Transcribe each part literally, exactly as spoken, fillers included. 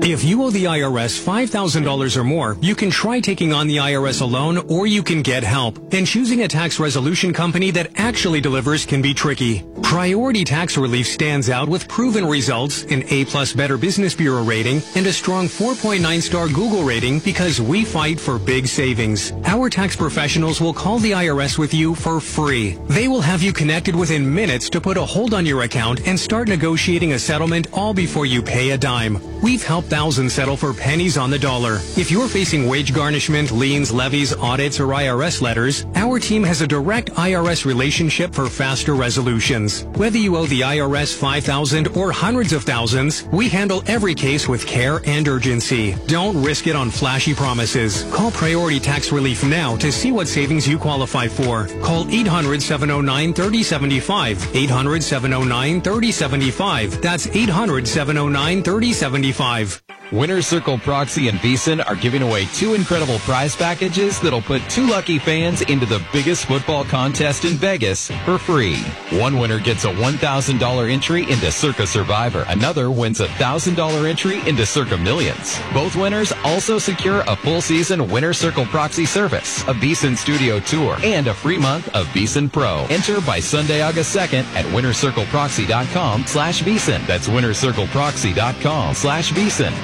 If you owe the I R S five thousand dollars or more, you can try taking on the I R S alone, or you can get help. And choosing a tax resolution company that actually delivers can be tricky. Priority Tax Relief stands out with proven results, an A-plus Better Business Bureau rating, and a strong four point nine star Google rating because we fight for big savings. Our tax professionals will call the I R S with you for free. They will have you connected within minutes to put a hold on your account and start negotiating a settlement all before you pay a dime. We've helped thousands settle for pennies on the dollar. If you're facing wage garnishment, liens, levies, audits, or I R S letters, our team has a direct I R S relationship for faster resolutions. Whether you owe the I R S five thousand dollars or hundreds of thousands, we handle every case with care and urgency. Don't risk it on flashy promises. Call Priority Tax Relief now to see what savings you qualify for. Call eight hundred, seven oh nine, three oh seven five. eight hundred, seven oh nine, three oh seven five. That's eight hundred, seven oh nine, three oh seven five. Winner Circle Proxy and VEASAN are giving away two incredible prize packages that'll put two lucky fans into the biggest football contest in Vegas for free. One winner gets a one thousand dollars entry into Circa Survivor. Another wins a one thousand dollars entry into Circa Millions. Both winners also secure a full season Winner Circle Proxy service, a VEASAN studio tour, and a free month of VEASAN Pro. Enter by Sunday, August second at winner circle proxy dot com slash VEASAN. That's winner circle proxy dot com slash VEASAN.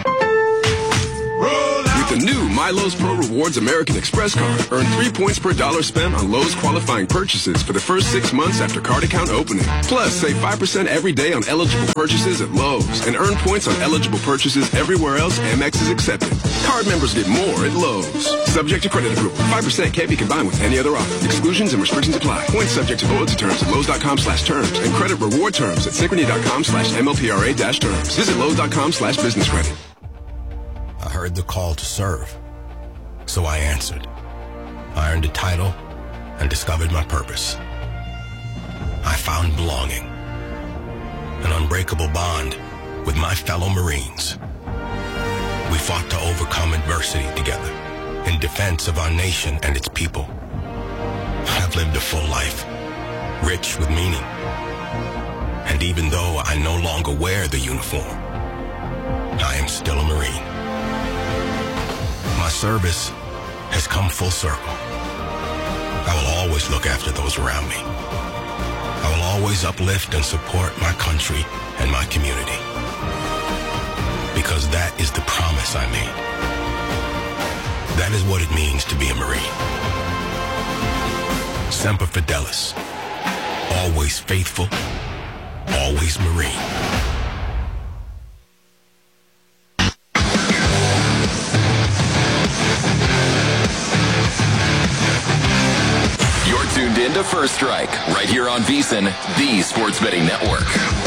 With the new My Lowe's Pro Rewards American Express card, earn three points per dollar spent on Lowe's qualifying purchases for the first six months after card account opening. Plus, save five percent every day on eligible purchases at Lowe's and earn points on eligible purchases everywhere else Amex is accepted. Card members get more at Lowe's. Subject to credit approval. five percent can't be combined with any other offer. Exclusions and restrictions apply. Points subject to loyalty terms at Lowe's dot com slash terms and credit reward terms at Synchrony dot com slash M L P R A dash terms. Visit Lowe's dot com slash business credit. I heard the call to serve, so I answered. I earned a title and discovered my purpose. I found belonging, an unbreakable bond with my fellow Marines. We fought to overcome adversity together in defense of our nation and its people. I've lived a full life, rich with meaning. And even though I no longer wear the uniform, I am still a Marine. My service has come full circle. I will always look after those around me. I will always uplift and support my country and my community. Because that is the promise I made. That is what it means to be a Marine. Semper Fidelis. Always faithful. Always Marine. Tuned in to First Strike, right here on VEASAN, the Sports Betting Network.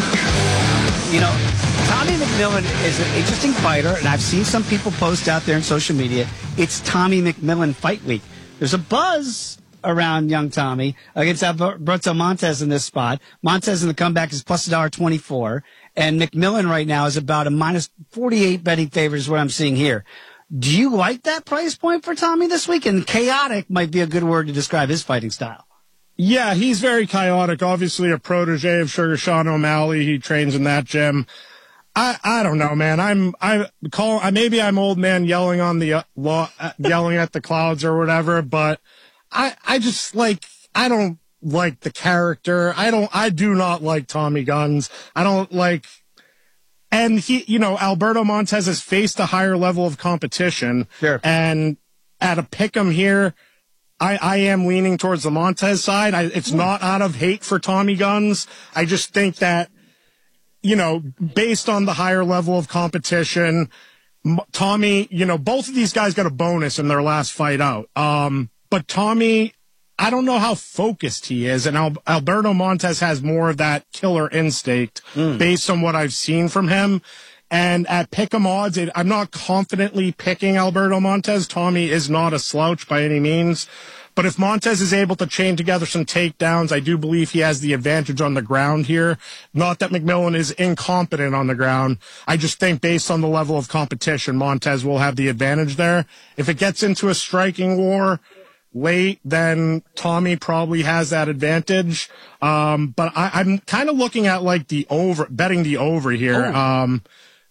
You know, Tommy McMillan is an interesting fighter, and I've seen some people post out there on social media, it's Tommy McMillan Fight Week. There's a buzz around young Tommy against Alberto Montez in this spot. Montez in the comeback is plus one dollar twenty-four, and McMillan right now is about a minus forty-eight betting favor is what I'm seeing here. Do you like that price point for Tommy this week? And chaotic might be a good word to describe his fighting style. Yeah, he's very chaotic. Obviously a protege of Sugar Sean O'Malley. He trains in that gym. I, I don't know, man. I'm, I call, I, maybe I'm old man yelling on the, uh, law, uh, yelling at the clouds or whatever, but I, I just like, I don't like the character. I don't, I do not like Tommy Guns. I don't like, and he, you know, Alberto Montez has faced a higher level of competition. Sure. And at a pick'em here, I, I am leaning towards the Montez side. I, it's not out of hate for Tommy Guns. I just think that, you know, based on the higher level of competition, Tommy, you know, both of these guys got a bonus in their last fight out. Um, but Tommy, I don't know how focused he is, and Al- Alberto Montez has more of that killer instinct mm. based on what I've seen from him. And at pick'em odds, it, I'm not confidently picking Alberto Montez. Tommy is not a slouch by any means. But if Montez is able to chain together some takedowns, I do believe he has the advantage on the ground here. Not that McMillan is incompetent on the ground. I just think based on the level of competition, Montez will have the advantage there. If it gets into a striking war late, then Tommy probably has that advantage. Um, but I, I'm kind of looking at like the over, betting the over here. Oh. Um,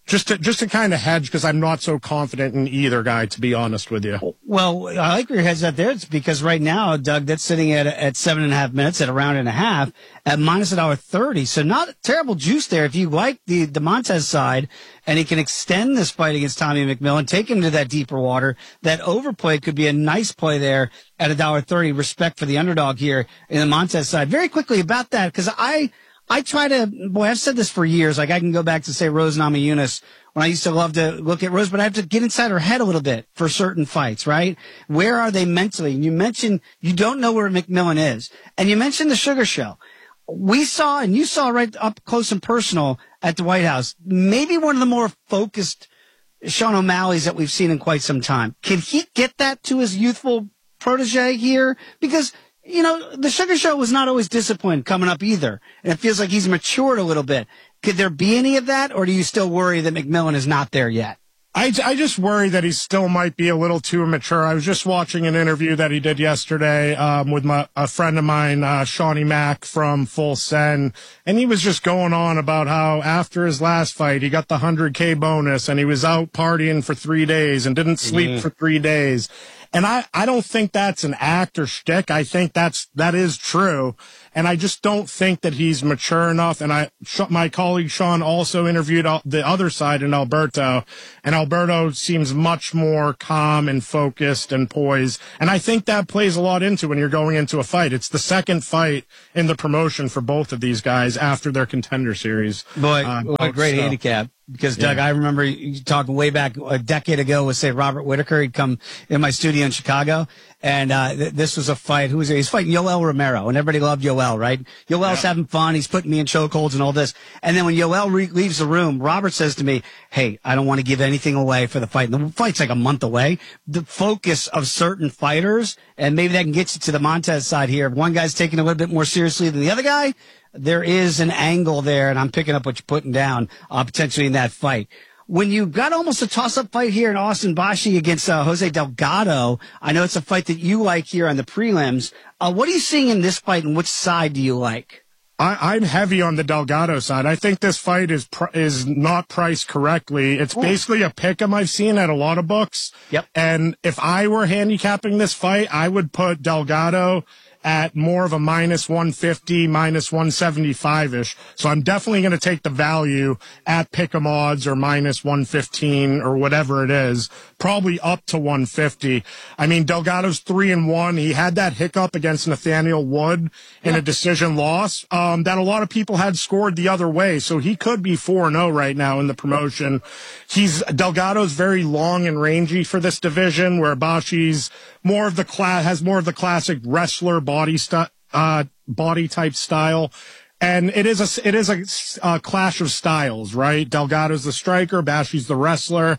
just to just to kind of hedge because I'm not so confident in either guy, to be honest with you. Well, I like where your head's at there. It's because right now, Doug, that's sitting at at seven and a half minutes at a round and a half at minus a dollar thirty. So not a terrible juice there. If you like the the Montez side and he can extend this fight against Tommy McMillan, take him to that deeper water, that overplay could be a nice play there at a dollar thirty. Respect for the underdog here in the Montez side. Very quickly about that, because I. I try to, boy, I've said this for years. Like I can go back to say Rose Namajunas when I used to love to look at Rose, but I have to get inside her head a little bit for certain fights, right? Where are they mentally? And you mentioned you don't know where McMillan is. And you mentioned the Sugar Show. We saw, and you saw right up close and personal at the White House, maybe one of the more focused Sean O'Malley's that we've seen in quite some time. Can he get that to his youthful protege here? Because you know, the Sugar Show was not always disciplined coming up either. And it feels like he's matured a little bit. Could there be any of that, or do you still worry that McMillan is not there yet? I, I just worry that he still might be a little too immature. I was just watching an interview that he did yesterday um, with my, a friend of mine, uh, Shawnee Mack from Full Send, and he was just going on about how after his last fight, he got the one hundred K bonus, and he was out partying for three days and didn't sleep mm. for three days. And I, I don't think that's an act or shtick. I think that's, that is true. And I just don't think that he's mature enough. And I, my colleague Sean also interviewed the other side in Alberto, and Alberto seems much more calm and focused and poised. And I think that plays a lot into when you're going into a fight. It's the second fight in the promotion for both of these guys after their Contender Series. Boy, uh, what a great so. handicap. Because, Doug, yeah. I remember you talking way back a decade ago with, say, Robert Whitaker. He'd come in my studio in Chicago, and uh th- this was a fight. Who was it? He's fighting Yoel Romero, and everybody loved Yoel, right? Yoel's yeah. having fun. He's putting me in chokeholds and all this. And then when Yoel re- leaves the room, Robert says to me, hey, I don't want to give anything away for the fight. And the fight's like a month away. The focus of certain fighters, and maybe that can get you to the Montez side here. If one guy's taking it a little bit more seriously than the other guy, there is an angle there, and I'm picking up what you're putting down, uh, potentially in that fight. When you got almost a toss-up fight here in Austin Bashi against uh, Jose Delgado, I know it's a fight that you like here on the prelims. Uh, what are you seeing in this fight, and which side do you like? I, I'm heavy on the Delgado side. I think this fight is pr- is not priced correctly. It's Ooh. basically a pick'em I've seen at a lot of books. Yep. And if I were handicapping this fight, I would put Delgado at more of a minus one fifty, minus one seventy-five-ish. So I'm definitely going to take the value at pick'em odds or minus one fifteen or whatever it is, probably up to one fifty. I mean, Delgado's three and one. He had that hiccup against Nathaniel Wood in yeah. a decision loss um, that a lot of people had scored the other way. So he could be four and oh right now in the promotion. He's Delgado's very long and rangy for this division, where Bashi's more of the class has more of the classic wrestler body st- uh, body type style. And it is a, it is a, a clash of styles, right? Delgado's the striker, Bashi's the wrestler.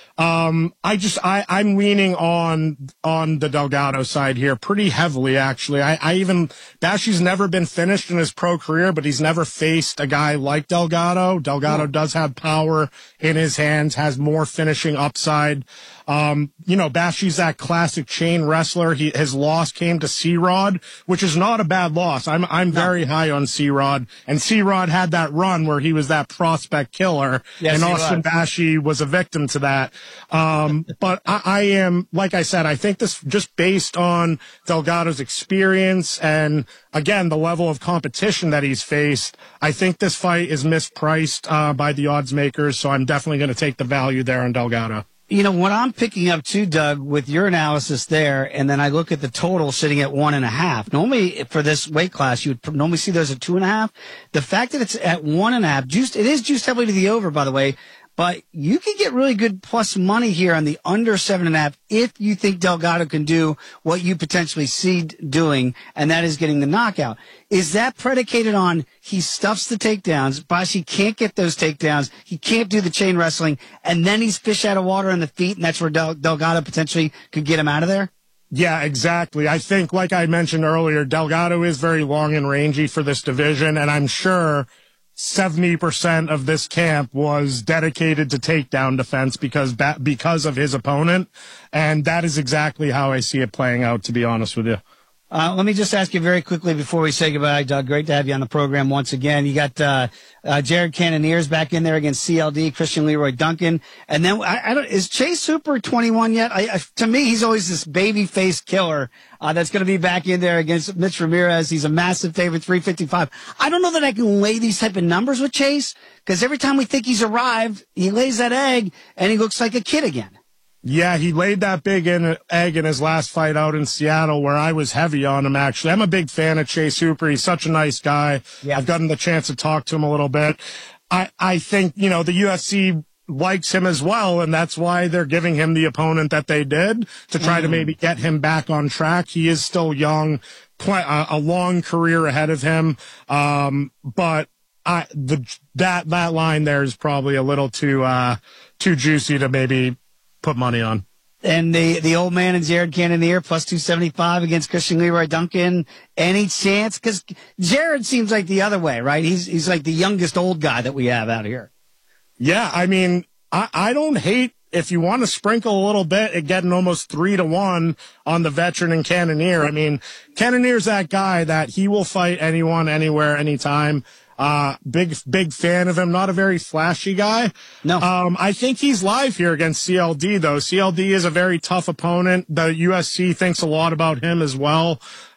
Um, I just, I, I'm leaning on, on the Delgado side here pretty heavily, actually. I, I even, Bashi's never been finished in his pro career, but he's never faced a guy like Delgado. Delgado Hmm. does have power in his hands, has more finishing upside. Um, you know, Bashi's that classic chain wrestler. He, his loss came to C-Rod, which is not a bad loss. I'm, I'm no. very high on C-Rod, and C-Rod had that run where he was that prospect killer, yes, and Austin was. Bashi was a victim to that. Um, but I, I am, like I said, I think this just based on Delgado's experience and, again, the level of competition that he's faced, I think this fight is mispriced uh, by the odds makers, so I'm definitely going to take the value there on Delgado. You know, what I'm picking up too, Doug, with your analysis there, and then I look at the total sitting at one and a half. Normally, for this weight class, you would normally see those at two and a half. The fact that it's at one and a half, juiced, it is juiced heavily to the over, by the way, but you can get really good plus money here on the under seven and a half if you think Delgado can do what you potentially see doing, and that is getting the knockout. Is that predicated on he stuffs the takedowns, Bashi can't get those takedowns, he can't do the chain wrestling, and then he's fish out of water in the feet, and that's where Del- Delgado potentially could get him out of there? Yeah, exactly. I think, like I mentioned earlier, Delgado is very long and rangy for this division, and I'm sure seventy percent of this camp was dedicated to takedown defense because because of his opponent, and that is exactly how I see it playing out, to be honest with you. Uh, let me just ask you very quickly before we say goodbye, Doug. Great to have you on the program once again. You got uh, uh, Jared Cannoniers back in there against C L D, Christian Leroy Duncan, and then I, I don't, is Chase Hooper twenty-one yet? I, I, to me, he's always this baby face killer uh, that's going to be back in there against Mitch Ramirez. He's a massive favorite, three fifty-five. I don't know that I can lay these type of numbers with Chase because every time we think he's arrived, he lays that egg and he looks like a kid again. Yeah, he laid that big in, egg in his last fight out in Seattle where I was heavy on him, actually. I'm a big fan of Chase Hooper. He's such a nice guy. Yeah. I've gotten the chance to talk to him a little bit. I, I think, you know, the U F C likes him as well, and that's why they're giving him the opponent that they did to try mm. to maybe get him back on track. He is still young, play, uh, a long career ahead of him. Um, but I, the, that, that line there is probably a little too, uh, too juicy to maybe put money on. And the, the old man and Jared Cannonier plus two seventy-five against Christian Leroy Duncan. Any chance? Because Jared seems like the other way, right? He's he's like the youngest old guy that we have out here. Yeah, I mean, I, I don't hate if you want to sprinkle a little bit at getting almost three to one on the veteran and Cannonier. I mean, Cannonier's that guy that he will fight anyone, anywhere, anytime. Uh, big, big fan of him. Not a very flashy guy. No. Um, I think he's live here against C L D though. C L D is a very tough opponent. The U F C thinks a lot about him as well.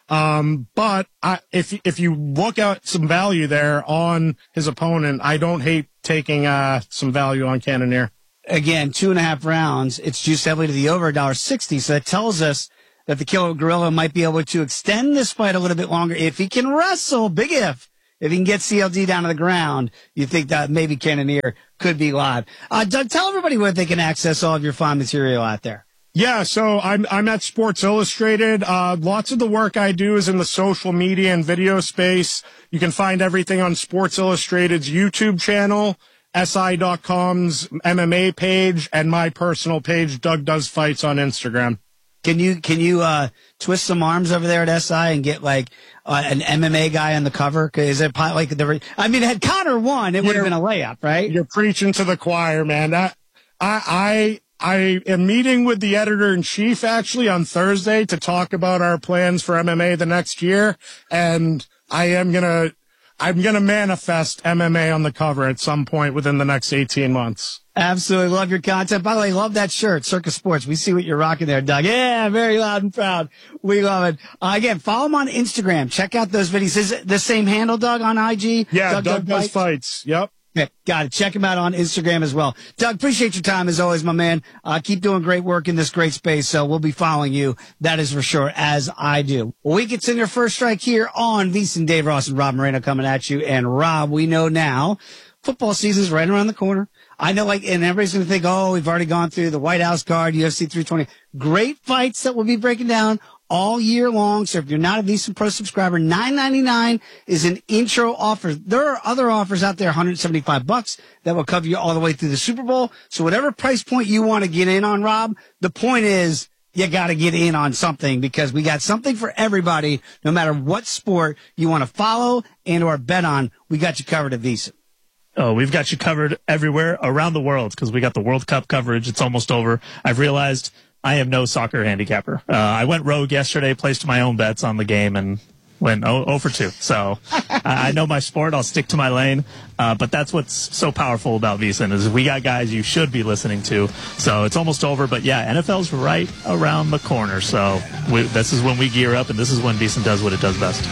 Um, but I, if, if you look at some value there on his opponent, I don't hate taking, uh, some value on Cannonier. Again, two and a half rounds. It's juiced heavily to the over, one dollar sixty. So that tells us that the Killer Gorilla might be able to extend this fight a little bit longer if he can wrestle. Big if. If he can get C L D down to the ground, you think that maybe Cannonier could be live. Uh, Doug, tell everybody where they can access all of your fine material out there. Yeah, so I'm I'm at Sports Illustrated. Uh, lots of the work I do is in the social media and video space. You can find everything on Sports Illustrated's YouTube channel, S I dot com's M M A page, and my personal page, Doug Does Fights, on Instagram. Can you can you uh, twist some arms over there at S I and get like uh, an M M A guy on the cover? Is it like the? I mean, had Connor won, it would have been a layup, right? You're preaching to the choir, man. I I I am meeting with the editor in chief actually on Thursday to talk about our plans for M M A the next year, and I am gonna I'm gonna manifest M M A on the cover at some point within the next eighteen months. Absolutely love your content. By the way, love that shirt, Circus Sports. We see what you're rocking there, Doug. Yeah, very loud and proud. We love it. Uh, again, follow him on Instagram. Check out those videos. Is it the same handle, Doug, on I G? Yeah, Doug, Doug, Doug Does Fights. Fights. Yep. Yeah, got it. Check him out on Instagram as well. Doug, appreciate your time as always, my man. Uh, keep doing great work in this great space. So we'll be following you. That is for sure, as I do. Well, we gets in your first strike here on VSiN. Dave Ross and Rob Moreno coming at you. And Rob, we know now football season's right around the corner. I know, like, and everybody's going to think, oh, we've already gone through the White House card, U F C three twenty. Great fights that we'll be breaking down all year long. So if you're not a VSiN Pro subscriber, nine ninety-nine is an intro offer. There are other offers out there, one hundred seventy-five bucks, that will cover you all the way through the Super Bowl. So whatever price point you want to get in on, Rob, the point is you got to get in on something because we got something for everybody, no matter what sport you want to follow and or bet on. We got you covered at VSiN. Oh, we've got you covered everywhere around the world because we got the World Cup coverage. It's almost over. I've realized I am no soccer handicapper. Uh, I went rogue yesterday, placed my own bets on the game, and went oh for two. So I know my sport. I'll stick to my lane. Uh, but that's what's so powerful about VSiN is we got guys you should be listening to. So it's almost over. But, yeah, N F L's right around the corner. So we, this is when we gear up, and this is when VSiN does what it does best.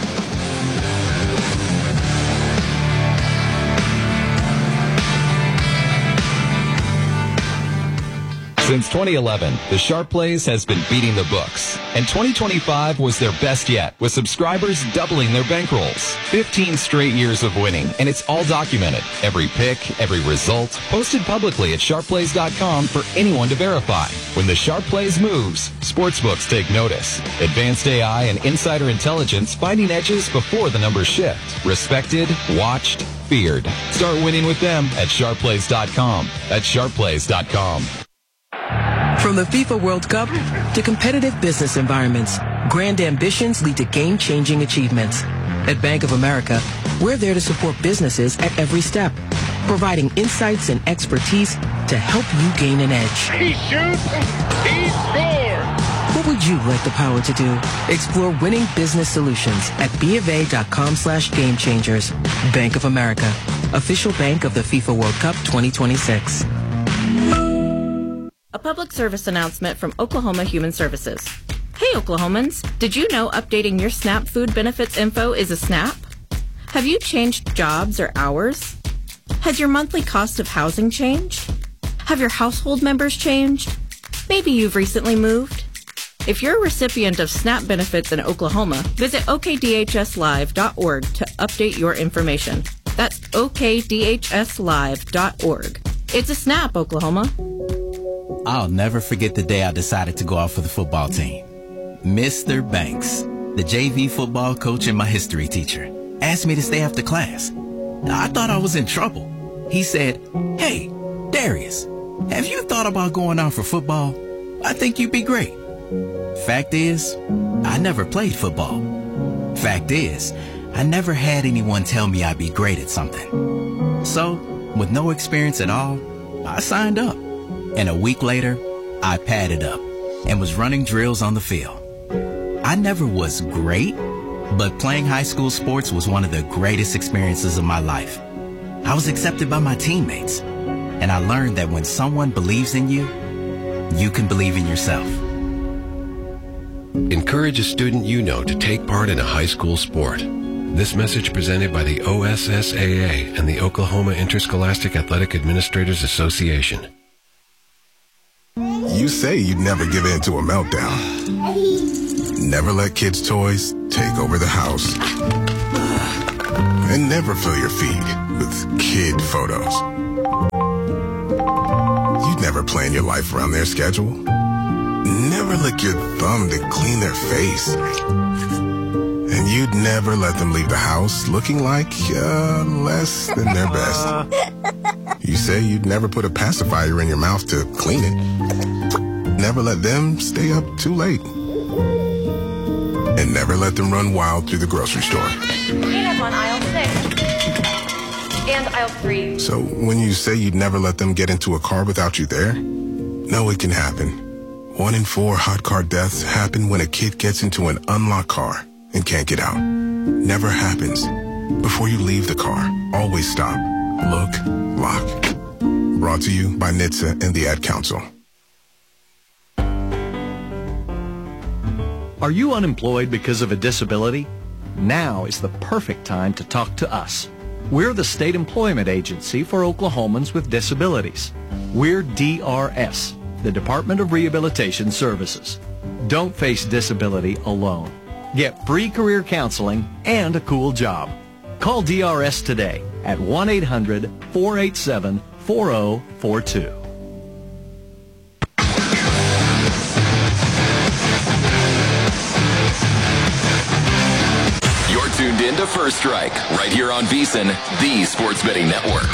Since twenty eleven, the Sharp Plays has been beating the books, and twenty twenty-five was their best yet, with subscribers doubling their bankrolls. fifteen straight years of winning, and it's all documented. Every pick, every result, posted publicly at sharp plays dot com for anyone to verify. When the Sharp Plays moves, sportsbooks take notice. Advanced A I and insider intelligence finding edges before the numbers shift. Respected, watched, feared. Start winning with them at sharp plays dot com. That's sharp plays dot com. From the FIFA World Cup to competitive business environments, grand ambitions lead to game-changing achievements. At Bank of America, we're there to support businesses at every step, providing insights and expertise to help you gain an edge. He shoots, he scores! We'll What would you like the power to do? Explore winning business solutions at bofa.com slash game changers. Bank of America, official bank of the FIFA World Cup twenty twenty-six. A public service announcement from Oklahoma Human Services. Hey Oklahomans, did you know updating your SNAP food benefits info is a snap? Have you changed jobs or hours? Has your monthly cost of housing changed? Have your household members changed? Maybe you've recently moved. If you're a recipient of SNAP benefits in Oklahoma, visit O K D H S live dot org to update your information. That's O K D H S live dot org. It's a SNAP, Oklahoma. I'll never forget the day I decided to go out for the football team. Mister Banks, the J V football coach and my history teacher, asked me to stay after class. I thought I was in trouble. He said, "Hey, Darius, have you thought about going out for football? I think you'd be great." Fact is, I never played football. Fact is, I never had anyone tell me I'd be great at something. So, with no experience at all, I signed up. And a week later, I padded up and was running drills on the field. I never was great, but playing high school sports was one of the greatest experiences of my life. I was accepted by my teammates, and I learned that when someone believes in you, you can believe in yourself. Encourage a student you know to take part in a high school sport. This message presented by the O S S A A and the Oklahoma Interscholastic Athletic Administrators Association. You say you'd never give in to a meltdown. Never let kids' toys take over the house. And never fill your feed with kid photos. You'd never plan your life around their schedule. Never lick your thumb to clean their face. And you'd never let them leave the house looking like uh, less than their best. You say you'd never put a pacifier in your mouth to clean it. Never let them stay up too late. And never let them run wild through the grocery store. Peanuts on aisle six. And aisle three. So when you say you'd never let them get into a car without you there, no, it can happen. One in four hot car deaths happen when a kid gets into an unlocked car and can't get out. Never happens. Before you leave the car, always stop, look, lock. Brought to you by N H T S A and the Ad Council. Are you unemployed because of a disability? Now is the perfect time to talk to us. We're the state employment agency for Oklahomans with disabilities. We're D R S, the Department of Rehabilitation Services. Don't face disability alone. Get free career counseling and a cool job. Call D R S today at one eight hundred, four eight seven, four zero four two. You're tuned in to First Strike, right here on VEASAN, the Sports Betting Network.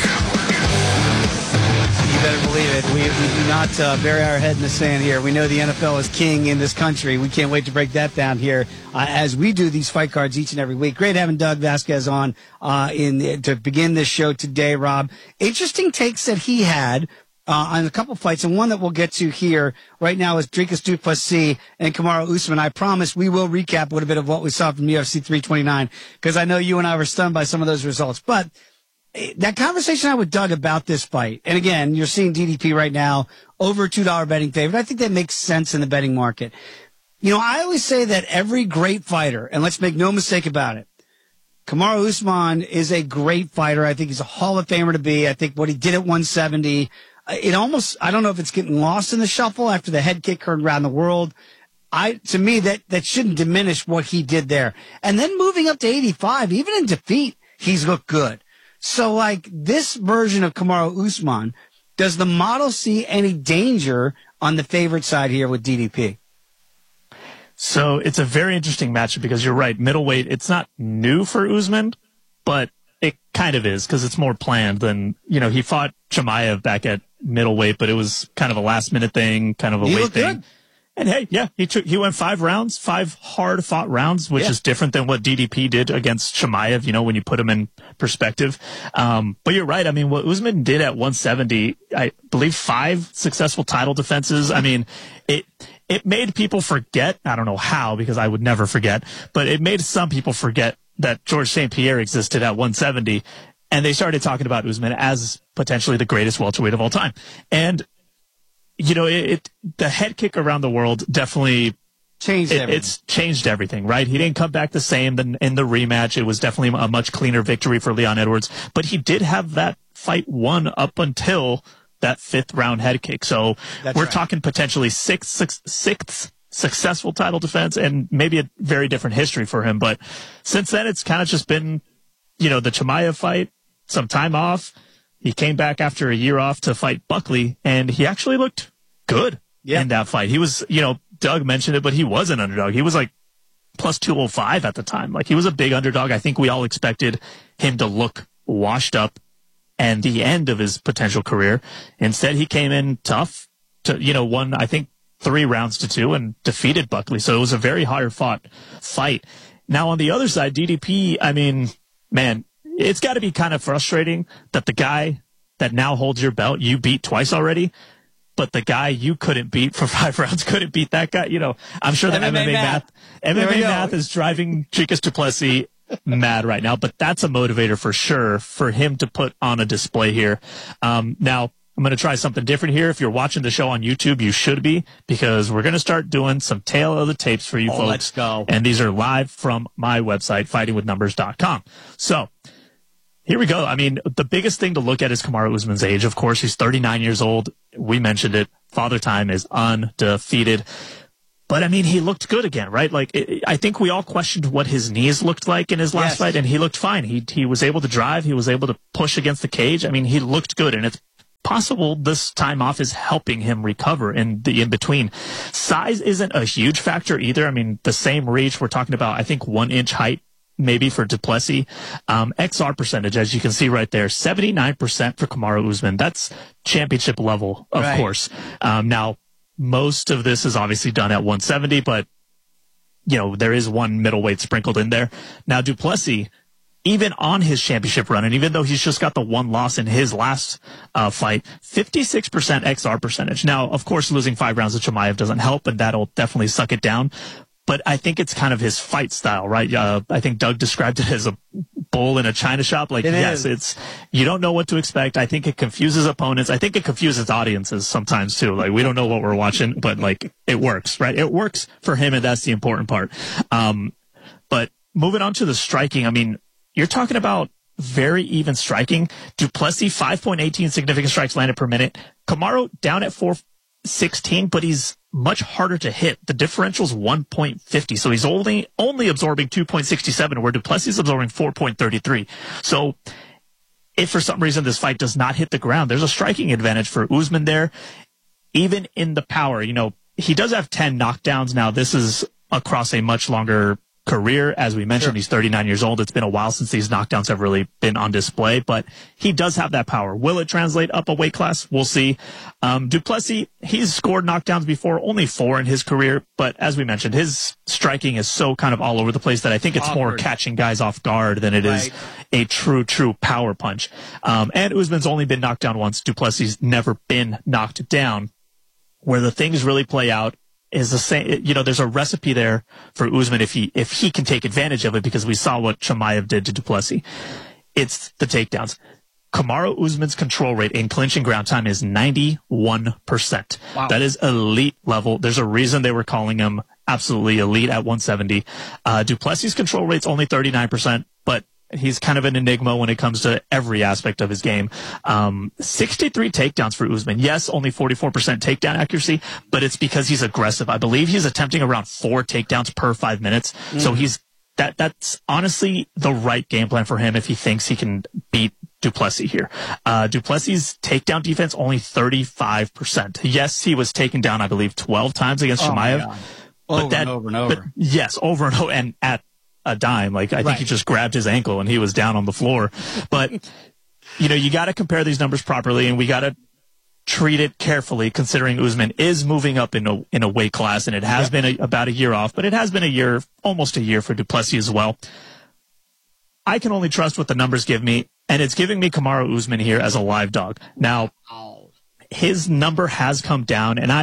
You better believe it. We, we do not uh, bury our head in the sand here. We know the N F L is king in this country. We can't wait to break that down here uh, as we do these fight cards each and every week. Great having Doug Vasquez on uh, in to begin this show today, Rob. Interesting takes that he had uh, on a couple fights, and one that we'll get to here right now is Dricus du Plessis and Kamaru Usman. I promise we will recap a little bit of what we saw from U F C three twenty-nine because I know you and I were stunned by some of those results. But that conversation I with Doug about this fight, and again, you're seeing D D P right now over a two dollar betting favorite. I think that makes sense in the betting market. You know, I always say that every great fighter, and let's make no mistake about it, Kamaru Usman is a great fighter. I think he's a Hall of Famer to be. I think what he did at one seventy, it almost, I don't know if it's getting lost in the shuffle after the head kick heard around the world. I, to me, that, that shouldn't diminish what he did there. And then moving up to eighty-five, even in defeat, he's looked good. So, like, this version of Kamaru Usman, does the model see any danger on the favorite side here with D D P? So it's a very interesting matchup because you're right. Middleweight, it's not new for Usman, but it kind of is because it's more planned than, you know, he fought Chimaev back at middleweight, but it was kind of a last minute thing, kind of a he weight looked thing. Good. And hey, yeah, he took, he went five rounds, five hard fought rounds, which yeah. is different than what D D P did against Chimaev, you know, when you put him in perspective. Um, but you're right. I mean, what Usman did at one seventy, I believe five successful title defenses. I mean, it, it made people forget. I don't know how, because I would never forget, but it made some people forget that George Saint Pierre existed at one seventy, and they started talking about Usman as potentially the greatest welterweight of all time. And you know, it, it the head kick around the world definitely changed it, everything. It's changed everything, right? He didn't come back the same than in the rematch. It was definitely a much cleaner victory for Leon Edwards, but he did have that fight won up until that fifth round head kick. So That's we're right. talking potentially sixth, sixth, sixth successful title defense, and maybe a very different history for him. But since then, it's kind of just been, you know, the Chimaev fight, some time off. He came back after a year off to fight Buckley, and he actually looked good yeah. in that fight. He was, you know, Doug mentioned it, but he was an underdog. He was like plus two oh five at the time. Like, he was a big underdog. I think we all expected him to look washed up and the end of his potential career. Instead, he came in tough to, you know, won, I think, three rounds to two and defeated Buckley. So it was a very hard fought fight. Now, on the other side, D D P, I mean, man, it's got to be kind of frustrating that the guy that now holds your belt, you beat twice already, but the guy you couldn't beat for five rounds couldn't beat that guy. You know, I'm sure that M M A, M M A math, M M A math is driving Dricus du Plessis mad right now, but that's a motivator for sure for him to put on a display here. Um, now, I'm going to try something different here. If you're watching the show on YouTube, you should be, because we're going to start doing some tail of the tapes for you oh, folks. Let's go. And these are live from my website, fighting with numbers dot com. So here we go. I mean, the biggest thing to look at is Kamaru Usman's age. Of course, he's thirty-nine years old. We mentioned it. Father Time is undefeated. But, I mean, he looked good again, right? Like, it, I think we all questioned what his knees looked like in his last yes. fight, and he looked fine. He he was able to drive. He was able to push against the cage. I mean, he looked good, and it's possible this time off is helping him recover in the in-between. Size isn't a huge factor either. I mean, the same reach, we're talking about, I think, one-inch height maybe for du Plessis. Um, X R percentage, as you can see right there, seventy-nine percent for Kamaru Usman. That's championship level, of right. course. Um, now, most of this is obviously done at one seventy, but, you know, there is one middleweight sprinkled in there. Now, du Plessis, even on his championship run, and even though he's just got the one loss in his last uh, fight, fifty-six percent X R percentage. Now, of course, losing five rounds to Chimaev doesn't help, and that'll definitely suck it down. But I think it's kind of his fight style, right? Uh, I think Doug described it as a bull in a china shop. Like, it yes, is. it's, you don't know what to expect. I think it confuses opponents. I think it confuses audiences sometimes too. Like, we don't know what we're watching, but like, it works, right? It works for him, and that's the important part. Um, but moving on to the striking, I mean, you're talking about very even striking. du Plessis, five point one eight significant strikes landed per minute. Kamaru down at four sixteen, but he's much harder to hit. The differential's one point five zero, so he's only only absorbing two point six seven, where du Plessis is absorbing four point three three. So if for some reason this fight does not hit the ground, there's a striking advantage for Usman there. Even in the power, you know, he does have ten knockdowns. Now, this is across a much longer career. As we mentioned, sure. He's thirty-nine years old. It's been a while since these knockdowns have really been on display, but he does have that power. Will it translate up a weight class? We'll see. Um, du Plessis, he's scored knockdowns before, only four in his career, but as we mentioned, his striking is so kind of all over the place that I think it's Awkward. more catching guys off guard than it right. is a true, true power punch. Um, and Usman's only been knocked down once. Du Plessis never been knocked down. Where the things really play out is the same, you know, there's a recipe there for Usman if he, if he can take advantage of it, because we saw what Chimaev did to du Plessis. It's the takedowns. Kamaru Usman's control rate in clinch and ground time is ninety-one percent. Wow. That is elite level. There's a reason they were calling him absolutely elite at one seventy. Uh, du Plessis' control rate's only thirty-nine percent, but he's kind of an enigma when it comes to every aspect of his game. Um, sixty-three takedowns for Usman. Yes, only forty-four percent takedown accuracy, but it's because he's aggressive. I believe he's attempting around four takedowns per five minutes. Mm-hmm. So he's that. That's honestly the right game plan for him if he thinks he can beat du Plessis here. Uh, du Plessis' takedown defense only thirty-five percent. Yes, he was taken down, I believe, twelve times against oh Chimaev. Over but that, and over and over. But yes, over and over, and at a dime. Like, I think right. he just grabbed his ankle and he was down on the floor. But, you know, you got to compare these numbers properly, and we got to treat it carefully, considering Usman is moving up in a, in a weight class, and it has yep. been a, about a year off, but it has been a year, almost a year for du Plessis as well. I can only trust what the numbers give me, and it's giving me Kamaru Usman here as a live dog. Now, his number has come down, and I'm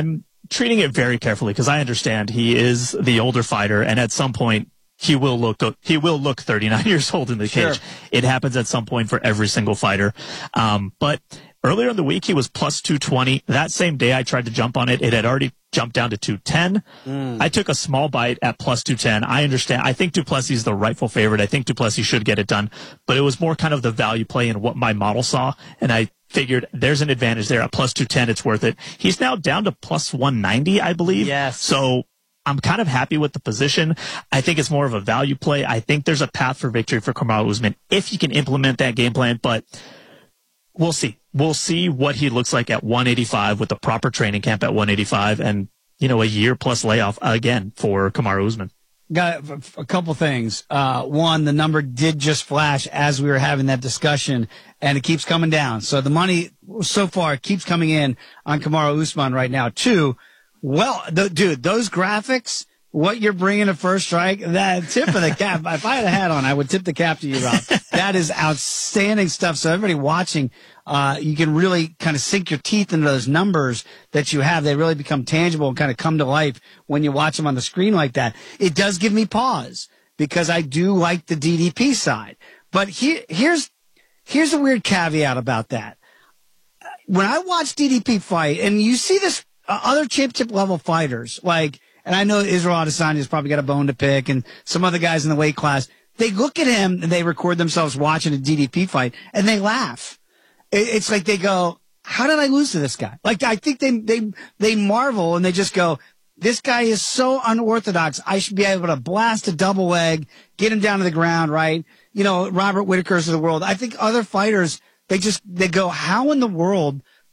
treating it very carefully because I understand he is the older fighter, and at some point he will look he will look thirty-nine years old in the Sure. cage. It happens at some point for every single fighter. Um, but earlier in the week he was plus two twenty. That same day I tried to jump on it. It had already jumped down to two ten. Mm. I took a small bite at plus two ten. I understand. I think Duplessis is the rightful favorite. I think Duplessis should get it done. But it was more kind of the value play in what my model saw. And I figured there's an advantage there. At plus two ten, it's worth it. He's now down to plus one ninety, I believe. Yes. So I'm kind of happy with the position. I think it's more of a value play. I think there's a path for victory for Kamaru Usman if he can implement that game plan. But we'll see. We'll see what he looks like at one eighty-five with the proper training camp at one eighty-five and, you know, a year plus layoff again for Kamaru Usman. Got a couple things. Uh, one, the number did just flash as we were having that discussion, and it keeps coming down. So the money so far keeps coming in on Kamaru Usman right now. Two, well, the, dude, those graphics, what you're bringing at First Strike, that tip of the cap. If I had a hat on, I would tip the cap to you, Rob. That is outstanding stuff. So everybody watching, uh, you can really kind of sink your teeth into those numbers that you have. They really become tangible and kind of come to life when you watch them on the screen like that. It does give me pause because I do like the D D P side. But here, here's, here's a weird caveat about that. When I watch D D P fight, and you see this uh, other championship level fighters, like, and I know Israel Adesanya's probably got a bone to pick, and some other guys in the weight class, they look at him and they record themselves watching a D D P fight and they laugh. It's like they go, how did I lose to this guy? Like, I think they, they, they marvel and they just go, this guy is so unorthodox. I should be able to blast a double leg, get him down to the ground, right? You know, Robert Whitaker's of the world. I think other fighters, they just, they go, how in the world